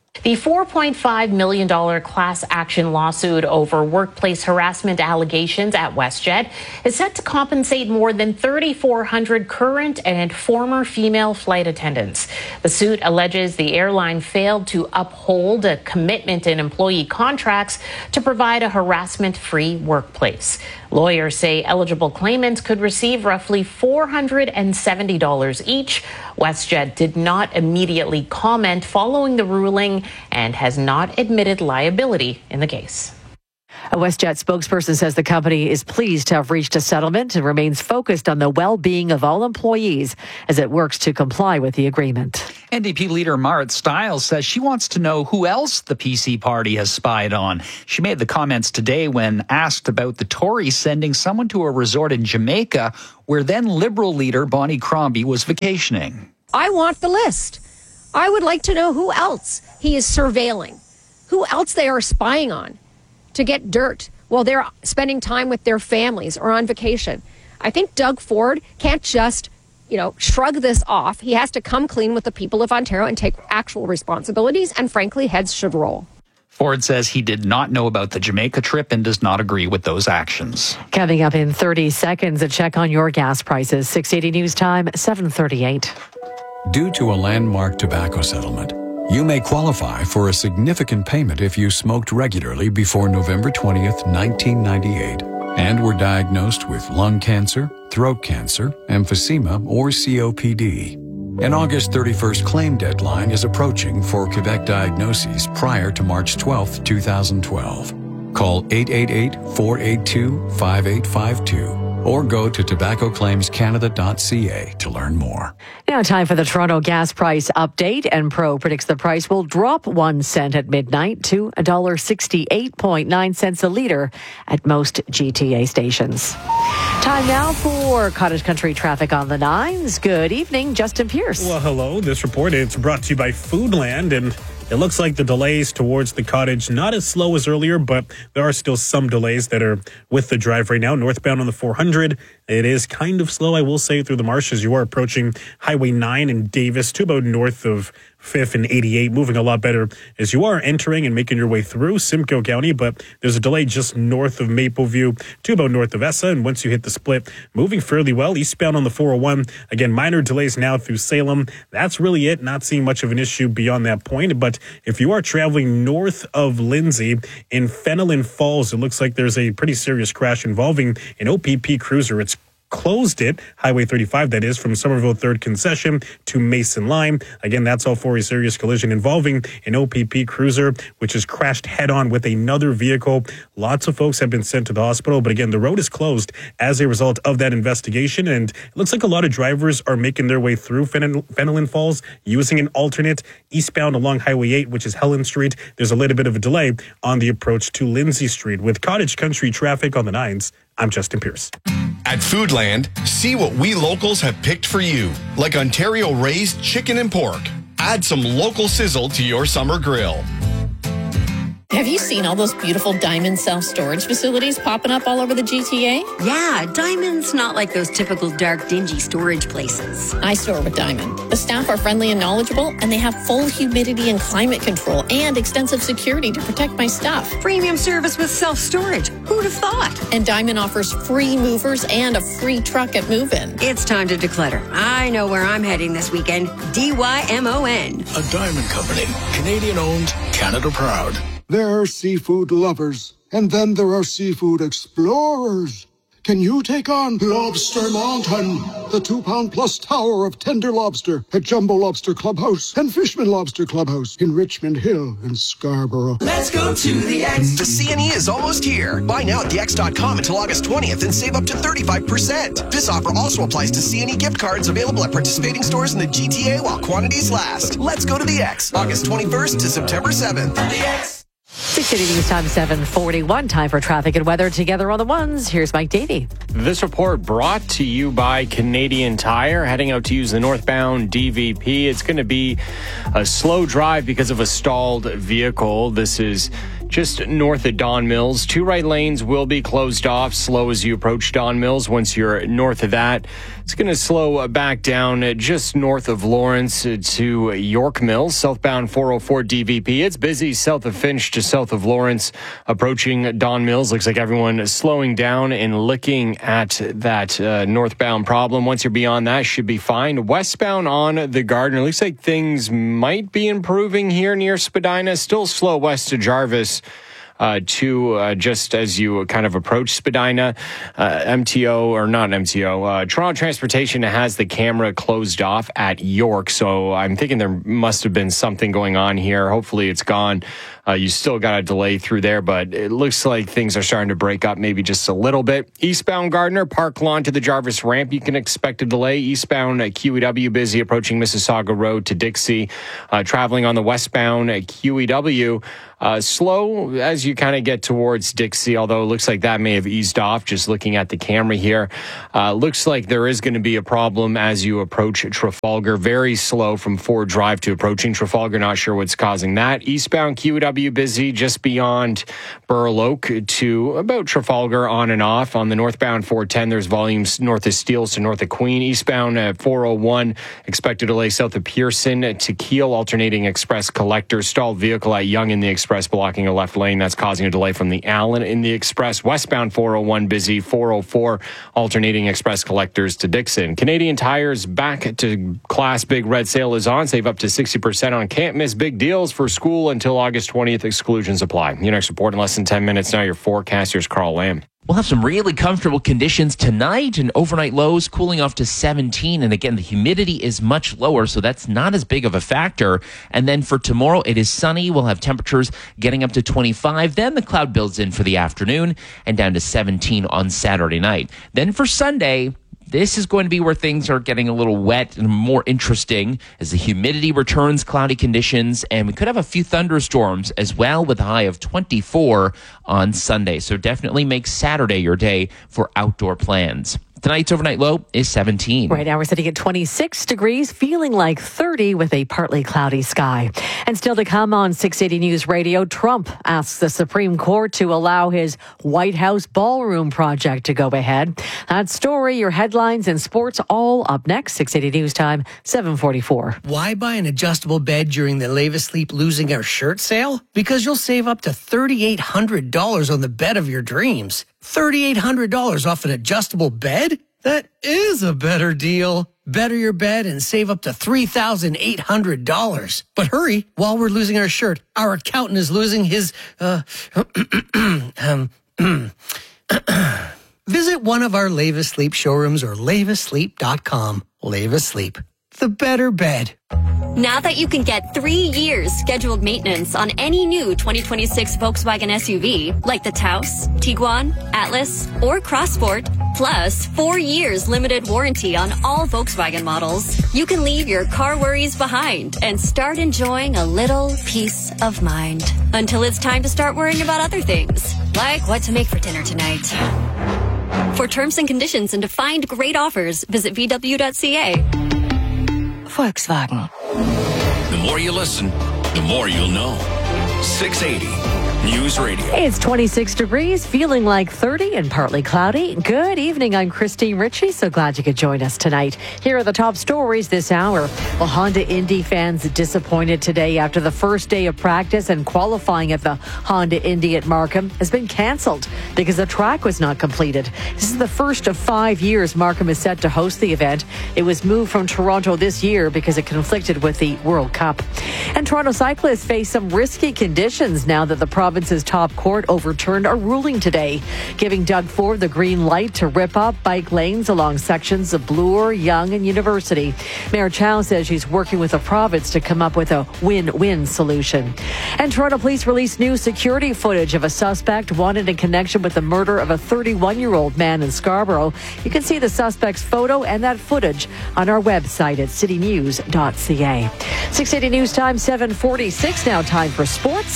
The four point five million dollars class action lawsuit over workplace harassment allegations at WestJet is set to compensate more than three thousand four hundred current and former female flight attendants. The suit alleges the airline failed to uphold a commitment in employee contracts to provide a harassment-free workplace. Lawyers say eligible claimants could receive roughly four hundred seventy dollars each. WestJet did not immediately comment following the ruling and has not admitted liability in the case. A WestJet spokesperson says the company is pleased to have reached a settlement and remains focused on the well-being of all employees as it works to comply with the agreement. N D P leader Marit Stiles says she wants to know who else the P C party has spied on. She made the comments today when asked about the Tories sending someone to a resort in Jamaica where then Liberal leader Bonnie Crombie was vacationing. I want the list. I would like to know who else he is surveilling, who else they are spying on to get dirt while they're spending time with their families or on vacation. I think Doug Ford can't just, you know, shrug this off. He has to come clean with the people of Ontario and take actual responsibilities, and frankly, heads should roll. Ford says he did not know about the Jamaica trip and does not agree with those actions. Coming up in thirty seconds, a check on your gas prices. six eighty News Time, seven thirty-eight. Due to a landmark tobacco settlement, you may qualify for a significant payment if you smoked regularly before November twentieth, nineteen ninety-eight, and were diagnosed with lung cancer, throat cancer, emphysema, or C O P D. An August thirty-first claim deadline is approaching for Quebec diagnoses prior to March twelfth, twenty twelve. Call eight eight eight, four eight two, five eight five two or go to tobacco claims canada dot c a to learn more. Now time for the Toronto gas price update. Enpro predicts the price will drop one cent at midnight to one dollar sixty-eight point nine cents a litre at most G T A stations. Time now for Cottage Country traffic on the nines. Good evening, Justin Pierce. Well, hello. This report is brought to you by Foodland, and it looks like the delays towards the cottage, not as slow as earlier, but there are still some delays that are with the drive right now. Northbound on the four hundred, it is kind of slow, I will say, through the marshes. You are approaching Highway nine in Davis to about north of fifth and eighty-eight, moving a lot better as you are entering and making your way through Simcoe County, but there's a delay just north of Mapleview to about north of Essa, and once you hit the split, moving fairly well. Eastbound on the four oh one, again, minor delays now through Salem. That's really it, not seeing much of an issue beyond that point, but if you are traveling north of Lindsay in Fenelon Falls, it looks like there's a pretty serious crash involving an O P P cruiser. It's closed it, Highway thirty-five, that is, from Somerville third Concession to Mason Lime. Again, that's all for a serious collision involving an O P P cruiser, which has crashed head-on with another vehicle. Lots of folks have been sent to the hospital, but again, the road is closed as a result of that investigation, and it looks like a lot of drivers are making their way through Fen- Fenelon Falls using an alternate eastbound along Highway eight, which is Helen Street. There's a little bit of a delay on the approach to Lindsay Street. With Cottage Country traffic on the nines, I'm Justin Pierce. At Foodland, see what we locals have picked for you, like Ontario-raised chicken and pork. Add some local sizzle to your summer grill. Have you seen all those beautiful Diamond self-storage facilities popping up all over the G T A? Yeah, Diamond's not like those typical dark, dingy storage places. I store with Diamond. The staff are friendly and knowledgeable, and they have full humidity and climate control and extensive security to protect my stuff. Premium service with self-storage. Who'd have thought? And Diamond offers free movers and a free truck at move-in. It's time to declutter. I know where I'm heading this weekend. D Y M O N. A Diamond Company. Canadian-owned, Canada proud. There are seafood lovers, and then there are seafood explorers. Can you take on Lobster Mountain, the two-pound plus tower of tender lobster at Jumbo Lobster Clubhouse and Fishman Lobster Clubhouse in Richmond Hill and Scarborough? Let's go to the X. The C N E is almost here. Buy now at the X dot com until August twentieth and save up to thirty-five percent. This offer also applies to C N E gift cards available at participating stores in the G T A while quantities last. Let's go to the X, August twenty-first to September seventh. The X. six eighty News Time, seven forty-one. Time for traffic and weather together on the ones. Here's Mike Davey. This report brought to you by Canadian Tire. Heading out to use the northbound D V P. It's going to be a slow drive because of a stalled vehicle. This is just north of Don Mills. Two right lanes will be closed off, slow as you approach Don Mills. Once you're north of that, it's going to slow back down just north of Lawrence to York Mills, southbound four oh four D V P. It's busy south of Finch to south of Lawrence, approaching Don Mills. Looks like everyone is slowing down and looking at that uh, northbound problem. Once you're beyond that, should be fine. Westbound on the Gardner, looks like things might be improving here near Spadina. Still slow west to Jarvis. Uh, to uh, just as you kind of approach Spadina, uh, M T O, or not M T O, uh, Toronto Transportation has the camera closed off at York. So I'm thinking there must have been something going on here. Hopefully it's gone. Uh, you still got a delay through there, but it looks like things are starting to break up maybe just a little bit. Eastbound Gardner, Park Lawn to the Jarvis ramp, you can expect a delay. Eastbound at Q E W, busy approaching Mississauga Road to Dixie. Uh, traveling on the westbound at Q E W, uh, slow as you kind of get towards Dixie, although it looks like that may have eased off just looking at the camera here. Uh, looks like there is going to be a problem as you approach Trafalgar. Very slow from Ford Drive to approaching Trafalgar. Not sure what's causing that. Eastbound Q E W, busy just beyond Burloak to about Trafalgar on and off. On the northbound four ten, there's volumes north of Steeles to north of Queen. Eastbound at four oh one, expected delay south of Pearson to Keel, alternating express collector. Stalled vehicle at Yonge in the express, blocking a left lane. That's causing a delay from the Allen in the express. Westbound four oh one, busy. four oh four, alternating express collectors to Dixon. Canadian Tire's back to class big red sale is on. Save up to sixty percent on can't miss big deals for school until August twentieth. Exclusions apply. Your next report in less than ten minutes. Now your forecaster's Carl Lamb. We'll have some really comfortable conditions tonight, and overnight lows cooling off to seventeen. And again, the humidity is much lower, so that's not as big of a factor. And then for tomorrow, it is sunny. We'll have temperatures getting up to twenty-five. Then the cloud builds in for the afternoon and down to seventeen on Saturday night. Then for Sunday, this is going to be where things are getting a little wet and more interesting as the humidity returns, cloudy conditions, and we could have a few thunderstorms as well with a high of twenty-four on Sunday. So definitely make Saturday your day for outdoor plans. Tonight's overnight low is seventeen. Right now we're sitting at twenty-six degrees, feeling like thirty with a partly cloudy sky. And still to come on six eighty News Radio, Trump asks the Supreme Court to allow his White House ballroom project to go ahead. That story, your headlines and sports all up next. six eighty News Time, seven forty-four. Why buy an adjustable bed during the Leva Sleep Losing Our Shirt sale? Because you'll save up to three thousand eight hundred dollars on the bed of your dreams. three thousand eight hundred dollars off an adjustable bed? That is a better deal. Better your bed and save up to three thousand eight hundred dollars. But hurry, while we're losing our shirt, our accountant is losing his, uh, um, visit one of our Leva Sleep showrooms or leva sleep dot com. Leva Sleep, the better bed. Now that you can get three years scheduled maintenance on any new twenty twenty-six Volkswagen S U V, like the Taos, Tiguan, Atlas, or Crossport, plus four years limited warranty on all Volkswagen models, you can leave your car worries behind and start enjoying a little peace of mind. Until it's time to start worrying about other things, like what to make for dinner tonight. For terms and conditions and to find great offers, visit v w dot c a. Volkswagen. The more you listen, the more you'll know. six eighty News Radio. It's twenty-six degrees, feeling like thirty and partly cloudy. Good evening, I'm Christine Ritchie. So glad you could join us tonight. Here are the top stories this hour. Well, Honda Indy fans disappointed today after the first day of practice and qualifying at the Honda Indy at Markham has been canceled because the track was not completed. This is the first of five years Markham is set to host the event. It was moved from Toronto this year because it conflicted with the World Cup. And Toronto cyclists face some risky conditions now that the province's top court overturned a ruling today, giving Doug Ford the green light to rip up bike lanes along sections of Bloor, Yonge, and University. Mayor Chow says she's working with the province to come up with a win-win solution. And Toronto police released new security footage of a suspect wanted in connection with the murder of a thirty-one-year-old man in Scarborough. You can see the suspect's photo and that footage on our website at city news dot c a. six eighty News Time, seven forty-six now. Time for sports.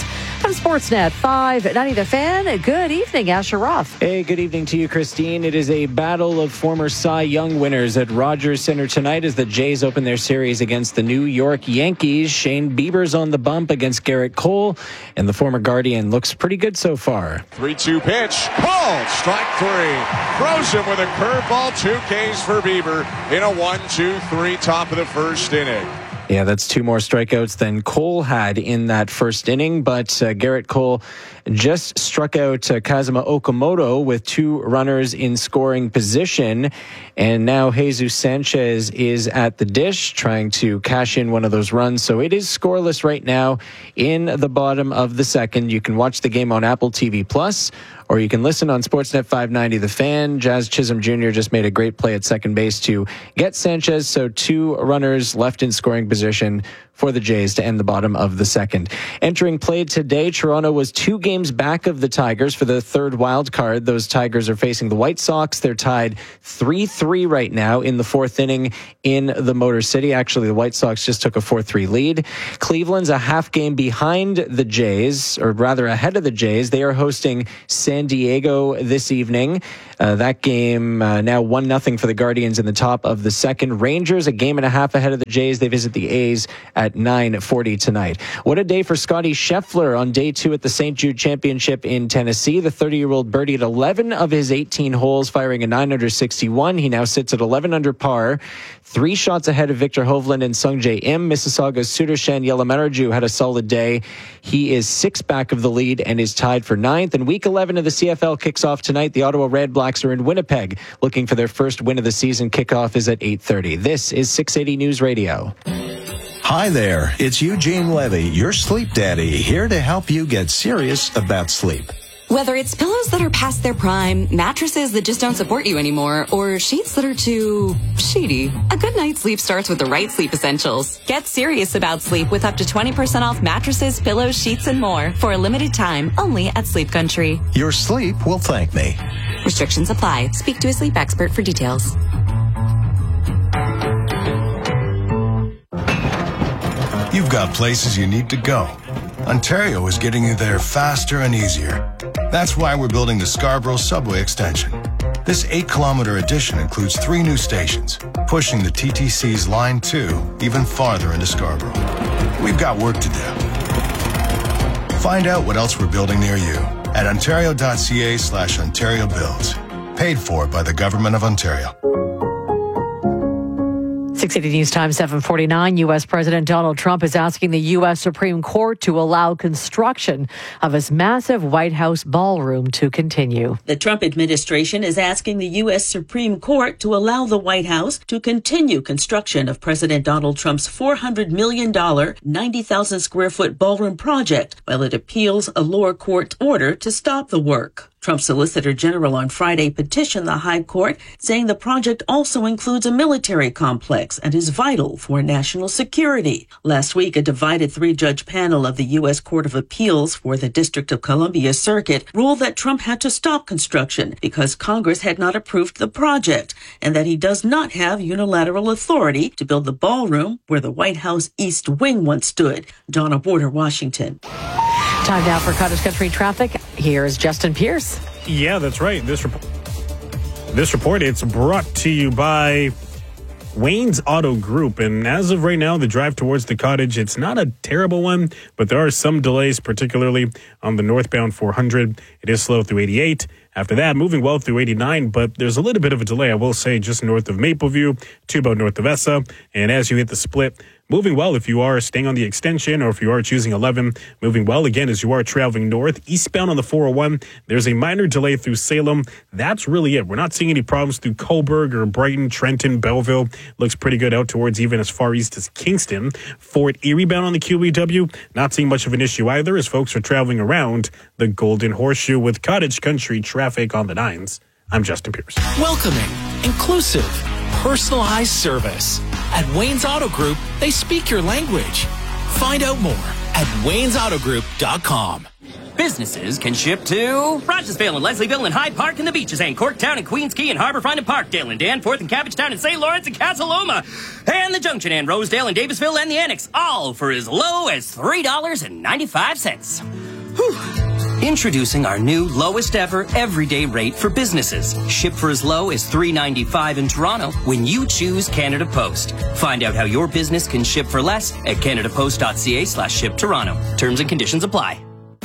On Sportsnet five ninety The Fan, good evening, Asher Roth. Hey, good evening to you, Christine. It is a battle of former Cy Young winners at Rogers Center tonight as the Jays open their series against the New York Yankees. Shane Bieber's on the bump against Garrett Cole, and the former Guardian looks pretty good so far. three two pitch, called, strike three. Throws him with a curveball, two Ks for Bieber in a one two three top of the first inning. Yeah, that's two more strikeouts than Cole had in that first inning, but uh, Garrett Cole just struck out uh, Kazuma Okamoto with two runners in scoring position, and now Jesus Sanchez is at the dish trying to cash in one of those runs. So it is scoreless right now in the bottom of the second. You can watch the game on Apple T V Plus, or you can listen on Sportsnet five ninety The Fan. Jazz Chisholm Junior just made a great play at second base to get Sanchez. So two runners left in scoring position for the Jays to end the bottom of the second. Entering play today, Toronto was two games back of the Tigers for the third wild card. Those Tigers are facing the White Sox. They're tied three three right now in the fourth inning in the Motor City. Actually, the White Sox just took a four three lead. Cleveland's a half game behind the Jays, or rather ahead of the Jays. They are hosting San Diego this evening. Uh, that game uh, now one nothing for the Guardians in the top of the second. Rangers a game and a half ahead of the Jays. They visit the A's at nine forty tonight. What a day for Scotty Scheffler on day two at the Saint Jude Championship in Tennessee. The thirty-year-old birdied eleven of his eighteen holes, firing a nine under sixty-one. He now sits at eleven under par, three shots ahead of Victor Hovland and Sungjae Im. Mississauga's Sudarshan Yelamaraju had a solid day. He is six back of the lead and is tied for ninth. And week eleven of the C F L kicks off tonight. The Ottawa Redblacks are in Winnipeg, looking for their first win of the season. Kickoff is at eight thirty. This is six eighty News Radio. Hi there, it's Eugene Levy, your sleep daddy, here to help you get serious about sleep. Whether it's pillows that are past their prime, mattresses that just don't support you anymore, or sheets that are too sheety, a good night's sleep starts with the right sleep essentials. Get serious about sleep with up to twenty percent off mattresses, pillows, sheets, and more for a limited time only at Sleep Country. Your sleep will thank me. Restrictions apply. Speak to a sleep expert for details. You've got places you need to go. Ontario is getting you there faster and easier. That's why we're building the Scarborough Subway Extension. This eight-kilometer addition includes three new stations, pushing the T T C's Line two even farther into Scarborough. We've got work to do. Find out what else we're building near you at ontario.ca slash Ontario Builds. Paid for by the Government of Ontario. six eighty News Time, seven forty-nine. U S. President Donald Trump is asking the U S. Supreme Court to allow construction of his massive White House ballroom to continue. The Trump administration is asking the U S. Supreme Court to allow the White House to continue construction of President Donald Trump's four hundred million dollars, ninety thousand square foot ballroom project while it appeals a lower court order to stop the work. Trump's Solicitor General on Friday petitioned the High Court, saying the project also includes a military complex and is vital for national security. Last week, a divided three-judge panel of the U S. Court of Appeals for the District of Columbia Circuit ruled that Trump had to stop construction because Congress had not approved the project and that he does not have unilateral authority to build the ballroom where the White House East Wing once stood. Donna Border, Washington. Time now for Cottage Country traffic. Here's Justin Pierce. Yeah, that's right. This report, this report, it's brought to you by Wayne's Auto Group. And as of right now, the drive towards the cottage, it's not a terrible one, but there are some delays, particularly on the northbound four hundred. It is slow through eighty-eight. After that, moving well through eighty-nine, but there's a little bit of a delay, I will say, just north of Mapleview to about north of Essa. And as you hit the split, moving well if you are staying on the extension or if you are choosing eleven. Moving well again as you are traveling north. Eastbound on the four oh one, there's a minor delay through Salem. That's really it. We're not seeing any problems through Coburg or Brighton, Trenton, Belleville. Looks pretty good out towards even as far east as Kingston. Fort Erie bound on the Q E W, not seeing much of an issue either as folks are traveling around the Golden Horseshoe with Cottage Country traffic on the nines. I'm Justin Pierce. Welcoming, inclusive, personalized service. At Wayne's Auto Group, they speak your language. Find out more at waynes auto group dot com. Businesses can ship to Rogersville and Leslieville and Hyde Park and the Beaches and Corktown and Queens Key and Harborfront and Parkdale and Danforth and Cabbagetown and Saint Lawrence and Casa Loma and the Junction and Rosedale and Davisville and the Annex, all for as low as three dollars and ninety-five cents. Introducing our new lowest ever everyday rate for businesses. Ship for as low as three dollars and ninety-five cents in Toronto when you choose Canada Post. Find out how your business can ship for less at canadapost.ca slash ship Toronto. Terms and conditions apply.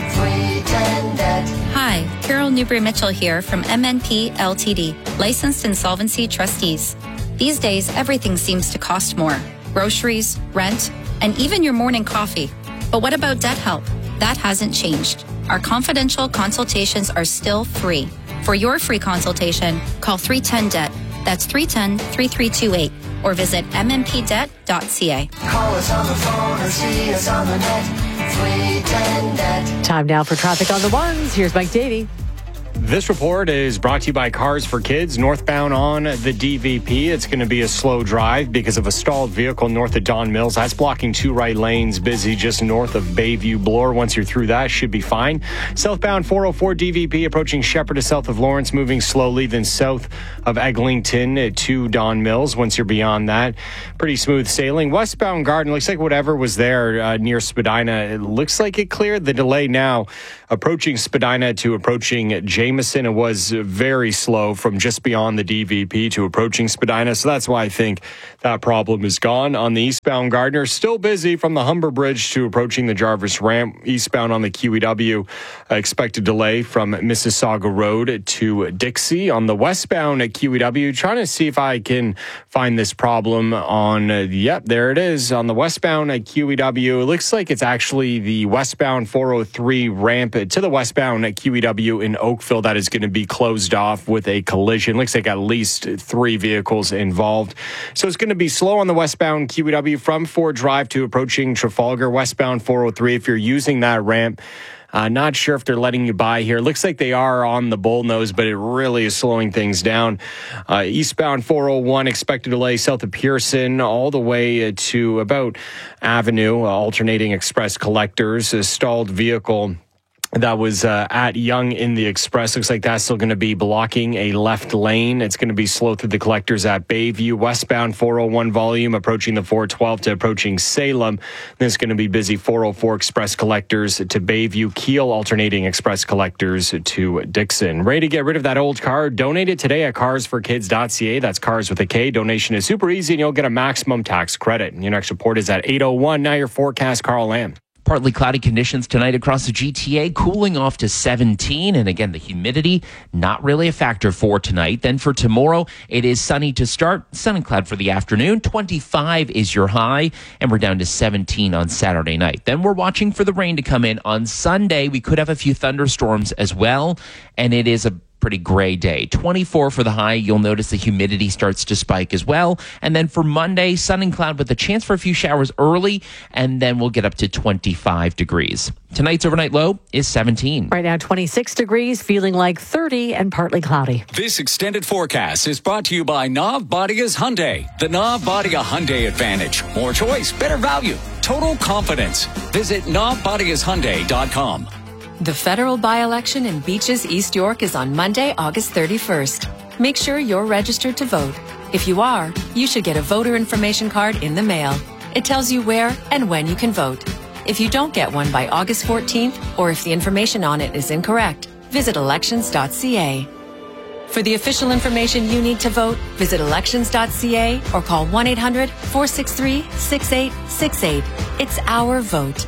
Hi, Carol Newbury-Mitchell here from M N P L T D, Licensed Insolvency Trustees. These days, everything seems to cost more. Groceries, rent, and even your morning coffee. But what about debt help? That hasn't changed. Our confidential consultations are still free. For your free consultation, call three one zero D E B T. That's three one zero, three three two eight. Or visit m m p debt dot c a. Call us on the phone or see us on the net. three one zero D E B T. Time now for traffic on the ones. Here's Mike Davey. This report is brought to you by Cars for Kids. Northbound on the D V P, it's going to be a slow drive because of a stalled vehicle north of Don Mills. That's blocking two right lanes, busy just north of Bayview Bloor. Once you're through that, should be fine. Southbound four oh four D V P approaching Shepherd to south of Lawrence, moving slowly, then south of Eglinton to Don Mills. Once you're beyond that, pretty smooth sailing. Westbound Garden, looks like whatever was there uh, near Spadina, it looks like it cleared. The delay now approaching Spadina to approaching Jameson. It was very slow from just beyond the D V P to approaching Spadina. So that's why I think that problem is gone. On the eastbound Gardner, still busy from the Humber Bridge to approaching the Jarvis Ramp. Eastbound on the Q E W, uh, expected delay from Mississauga Road to Dixie. On the westbound at Q E W, trying to see if I can find this problem on, uh, yep, there it is. On the westbound at Q E W, it looks like it's actually the westbound four oh three ramp to the westbound at Q E W in Oakville that is going to be closed off with a collision. Looks like at least three vehicles involved. So it's going to be slow on the westbound Q E W from Ford Drive to approaching Trafalgar. Westbound four oh three, if you're using that ramp, Uh, not sure if they're letting you by here. Looks like they are on the Bullnose, but it really is slowing things down. Uh, eastbound four oh one, expected delay south of Pearson all the way to about Avenue, uh, alternating express collectors. A stalled vehicle that was uh, at Young in the Express. Looks like that's still going to be blocking a left lane. It's going to be slow through the collectors at Bayview. Westbound four oh one volume approaching the four twelve to approaching Salem. Then it's going to be busy four oh four express collectors to Bayview. Keel alternating express collectors to Dixon. Ready to get rid of that old car? Donate it today at cars for kids dot c a. That's cars with a K. Donation is super easy and you'll get a maximum tax credit. Your next report is at eight oh one. Now your forecast, Carl Lamb. Partly cloudy conditions tonight across the G T A, cooling off to seventeen. And again, the humidity, not really a factor for tonight. Then for tomorrow, it is sunny to start, sun and cloud for the afternoon. twenty-five is your high, and we're down to seventeen on Saturday night. Then we're watching for the rain to come in. On Sunday, we could have a few thunderstorms as well, and it is a pretty gray day. twenty-four for the high. You'll notice the humidity starts to spike as well. And then for Monday, sun and cloud with a chance for a few showers early, and then we'll get up to twenty-five degrees. Tonight's overnight low is seventeen. Right now, twenty-six degrees, feeling like thirty and partly cloudy. This extended forecast is brought to you by Navbadia's Hyundai. The Navbadia Hyundai Advantage. More choice, better value, total confidence. Visit navbadias hyundai dot com. The federal by-election in Beaches, East York is on Monday, August thirty-first. Make sure you're registered to vote. If you are, you should get a voter information card in the mail. It tells you where and when you can vote. If you don't get one by August fourteenth, or if the information on it is incorrect, visit elections dot c a. For the official information you need to vote, visit elections dot c a or call one eight hundred, four six three, six eight six eight. It's our vote.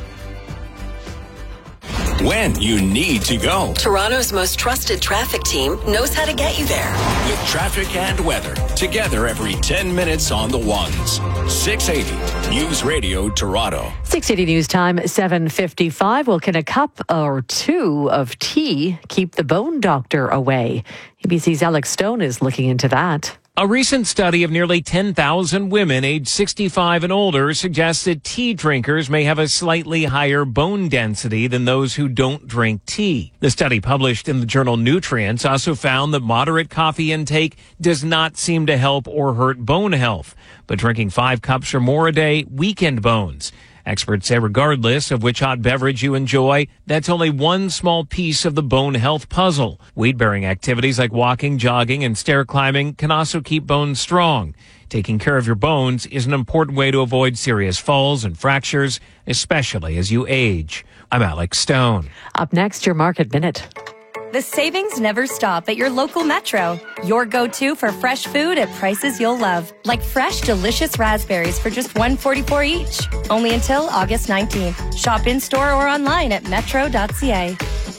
When you need to go. Toronto's most trusted traffic team knows how to get you there. With traffic and weather, together every ten minutes on the ones. six eighty News Radio Toronto. six eighty News Time, seven fifty-five. Well, can a cup or two of tea keep the bone doctor away? A B C's Alex Stone is looking into that. A recent study of nearly ten thousand women aged sixty-five and older suggests that tea drinkers may have a slightly higher bone density than those who don't drink tea. The study published in the journal Nutrients also found that moderate coffee intake does not seem to help or hurt bone health, but drinking five cups or more a day weakened bones. Experts say regardless of which hot beverage you enjoy, that's only one small piece of the bone health puzzle. Weight-bearing activities like walking, jogging, and stair climbing can also keep bones strong. Taking care of your bones is an important way to avoid serious falls and fractures, especially as you age. I'm Alex Stone. Up next, your Market Minute. The savings never stop at your local Metro. Your go-to for fresh food at prices you'll love. Like fresh, delicious raspberries for just one dollar and forty-four cents each. Only until August nineteenth. Shop in-store or online at metro dot c a.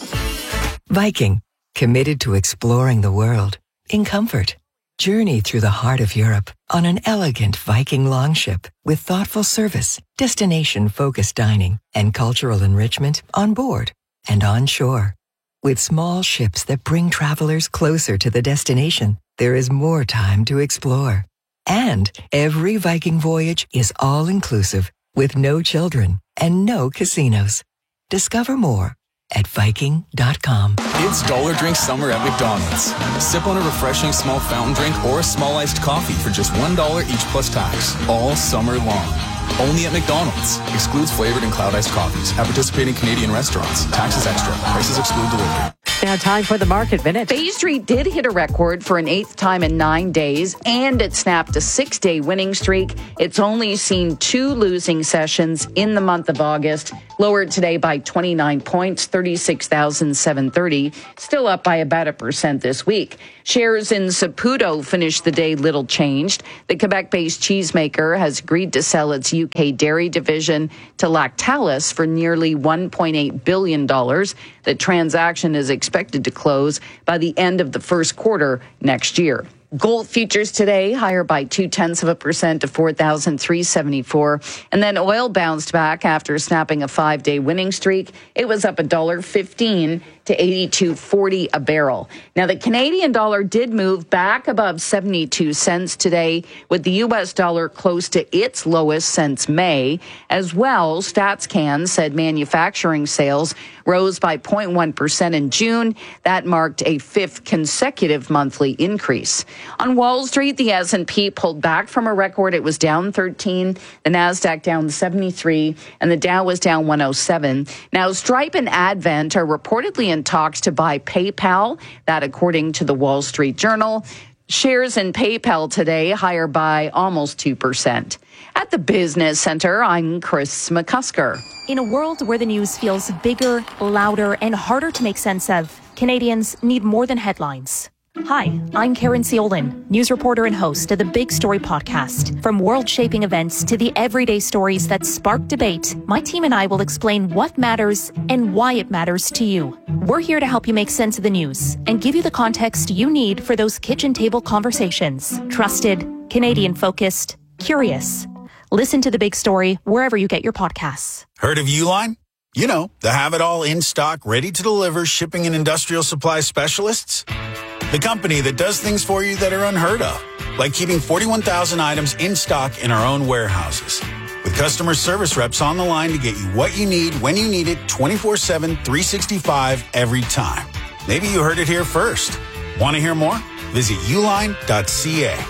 Viking, committed to exploring the world in comfort. Journey through the heart of Europe on an elegant Viking longship with thoughtful service, destination-focused dining, and cultural enrichment on board and on shore. With small ships that bring travelers closer to the destination, there is more time to explore. And every Viking voyage is all-inclusive with no children and no casinos. Discover more at Viking dot com. It's Dollar Drink Summer at McDonald's. Sip on a refreshing small fountain drink or a small iced coffee for just one dollar each plus tax, all summer long. Only at McDonald's. Excludes flavored and cloud iced coffees. At participating Canadian restaurants. Taxes extra. Prices exclude delivery. Now time for the Market Minute. Bay Street did hit a record for an eighth time in nine days, and it snapped a six-day winning streak. It's only seen two losing sessions in the month of August. Lowered today by twenty-nine points, thirty-six thousand seven hundred thirty. Still up by about a percent this week. Shares in Saputo finished the day little changed. The Quebec-based cheesemaker has agreed to sell its U K dairy division to Lactalis for nearly one point eight billion dollars. The transaction is expected to close by the end of the first quarter next year. Gold futures today higher by two tenths of a percent to four thousand three hundred seventy-four. And then oil bounced back after snapping a five-day winning streak. It was up one dollar fifteen to eighty-two forty a barrel. Now, the Canadian dollar did move back above seventy-two cents today, with the U S dollar close to its lowest since May. As well, StatsCan said manufacturing sales rose by zero point one percent in June. That marked a fifth consecutive monthly increase. On Wall Street, the S and P pulled back from a record. It was down thirteen, the NASDAQ down seventy-three, and the Dow was down one oh seven. Now, Stripe and Advent are reportedly in talks to buy PayPal, that according to the Wall Street Journal. Shares in PayPal today higher by almost two percent. At the Business Center, I'm Chris McCusker. In a world where the news feels bigger, louder, and harder to make sense of, Canadians need more than headlines. Hi, I'm Karen Seolin, news reporter and host of the Big Story podcast. From world-shaping events to the everyday stories that spark debate, my team and I will explain what matters and why it matters to you. We're here to help you make sense of the news and give you the context you need for those kitchen table conversations. Trusted, Canadian-focused, curious. Listen to The Big Story wherever you get your podcasts. Heard of Uline? You know, the have-it-all in stock, ready to deliver shipping and industrial supply specialists. The company that does things for you that are unheard of, like keeping forty-one thousand items in stock in our own warehouses. With customer service reps on the line to get you what you need, when you need it, twenty-four seven, three sixty-five, every time. Maybe you heard it here first. Want to hear more? Visit uline dot c a.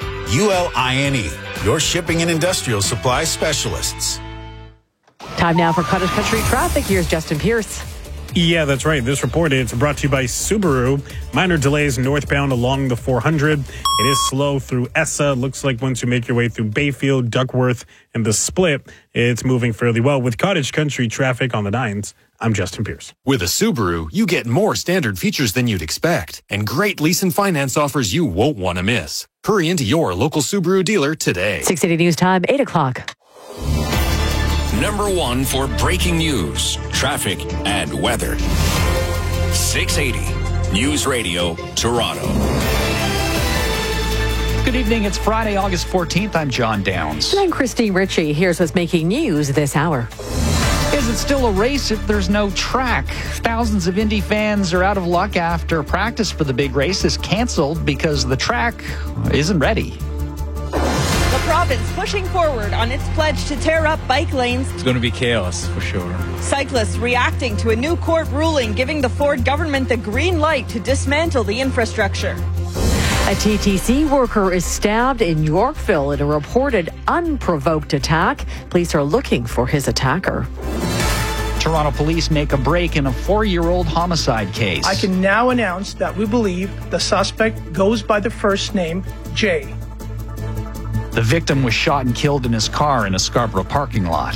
U L I N E, your shipping and industrial supply specialists. Time now for Cottage Country traffic. Here's Justin Pierce. Yeah, that's right. This report is brought to you by Subaru. Minor delays northbound along the four hundred. It is slow through Essa. Looks like once you make your way through Bayfield, Duckworth, and the Split, it's moving fairly well. With Cottage Country traffic on the nines, I'm Justin Pierce. With a Subaru, you get more standard features than you'd expect and great lease and finance offers you won't want to miss. Hurry into your local Subaru dealer today. six eighty News Time, eight o'clock. Number one for breaking news, traffic, and weather. six eighty News Radio, Toronto. Good evening. It's Friday, August fourteenth. I'm John Downs. And I'm Christine Ritchie. Here's what's making news this hour. Is it still a race if there's no track? Thousands of Indy fans are out of luck after practice for the big race is canceled because the track isn't ready. The province pushing forward on its pledge to tear up bike lanes. It's going to be chaos for sure. Cyclists reacting to a new court ruling giving the Ford government the green light to dismantle the infrastructure. A T T C worker is stabbed in Yorkville in a reported unprovoked attack. Police are looking for his attacker. Toronto police make a break in a four-year-old homicide case. I can now announce that we believe the suspect goes by the first name Jay. The victim was shot and killed in his car in a Scarborough parking lot.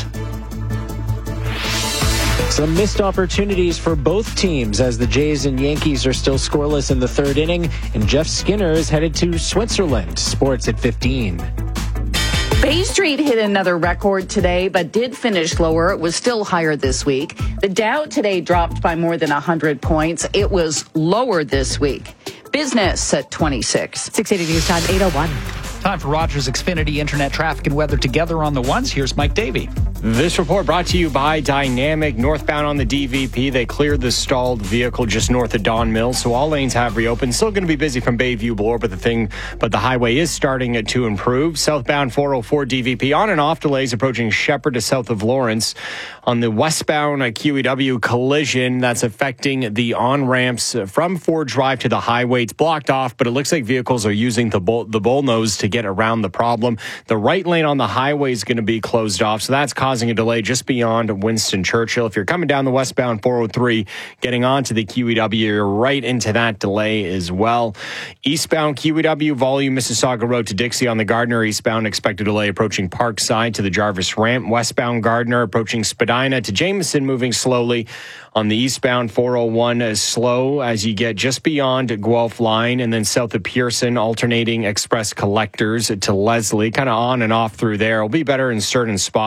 Some missed opportunities for both teams as the Jays and Yankees are still scoreless in the third inning, and Jeff Skinner is headed to Switzerland. Sports at fifteen. Bay Street hit another record today, but did finish lower. It was still higher this week. The Dow today dropped by more than one hundred points. It was lower this week. Business at twenty-six. six eighty News Time, eight oh one. Time for Rogers Xfinity Internet Traffic and Weather together on the ones. Here's Mike Davey. This report brought to you by Dynamic. Northbound on the D V P, they cleared the stalled vehicle just north of Don Mills, so all lanes have reopened. Still going to be busy from Bayview Bloor, but the thing, but the highway is starting to improve. Southbound four oh four D V P on and off delays approaching Shepherd to south of Lawrence. On the westbound uh, Q E W collision, that's affecting the on-ramps from Ford Drive to the highway. It's blocked off, but it looks like vehicles are using the bull, the bull nose to get around the problem. The right lane on the highway is going to be closed off, so that's causing a delay just beyond Winston Churchill. If you're coming down the westbound four oh three, getting onto the Q E W, you're right into that delay as well. Eastbound Q E W, volume Mississauga Road to Dixie on the Gardner eastbound, expected delay approaching Parkside to the Jarvis Ramp. Westbound Gardner approaching Spadina to Jameson, moving slowly. On the eastbound four oh one is slow as you get just beyond Guelph Line, and then south of Pearson, alternating express collectors to Leslie, kind of on and off through there. It'll be better in certain spots.